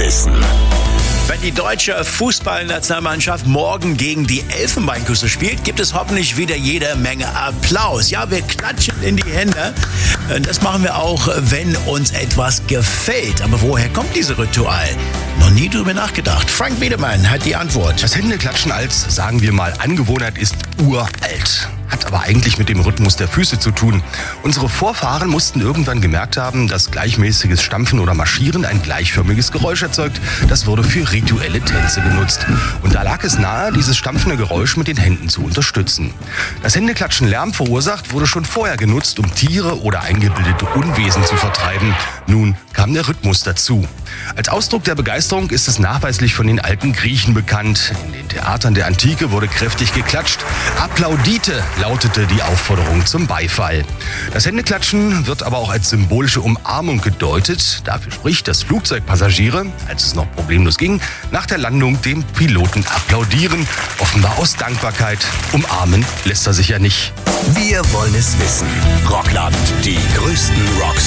wissen. Wenn die deutsche Fußballnationalmannschaft morgen gegen die Elfenbeinküste spielt, gibt es hoffentlich wieder jede Menge Applaus. Ja, wir klatschen in die Hände. Das machen wir auch, wenn uns etwas gefällt. Aber woher kommt dieses Ritual? Noch nie drüber nachgedacht. Frank Biedermann hat die Antwort. Das Händeklatschen als, sagen wir mal, Angewohnheit ist uralt. Hat aber eigentlich mit dem Rhythmus der Füße zu tun. Unsere Vorfahren mussten irgendwann gemerkt haben, dass gleichmäßiges Stampfen oder Marschieren ein gleichförmiges Geräusch erzeugt. Das wurde für rituelle Tänze genutzt. Und da lag es nahe, dieses stampfende Geräusch mit den Händen zu unterstützen. Das Händeklatschen Lärm verursacht, wurde schon vorher genutzt, um Tiere oder eingebildete Unwesen zu vertreiben. Nun kam der Rhythmus dazu. Als Ausdruck der Begeisterung ist es nachweislich von den alten Griechen bekannt. In den Theatern der Antike wurde kräftig geklatscht. Applaudite lautete die Aufforderung zum Beifall. Das Händeklatschen wird aber auch als symbolische Umarmung gedeutet. Dafür spricht, dass Flugzeugpassagiere, als es noch problemlos ging, nach der Landung dem Piloten applaudieren. Offenbar aus Dankbarkeit. Umarmen lässt er sich ja nicht. Wir wollen es wissen. Rockland, die größten Rocks